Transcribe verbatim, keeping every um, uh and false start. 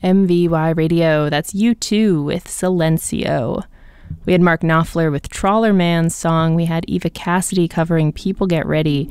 M V Y Radio. That's U two with Silencio. We had Mark Knopfler with Trawler Man's song. We had Eva Cassidy covering People Get Ready.